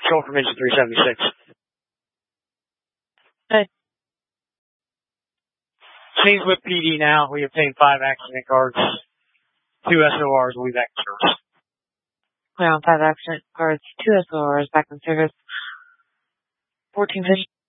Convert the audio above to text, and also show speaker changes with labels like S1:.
S1: Control Information 376.
S2: Hey.
S1: James Whip PD now. We obtained 5 accident cards, 2 SORs, we'll be back in service.
S2: Clear on 5 accident cards, 2 SORs, back in service. 1450.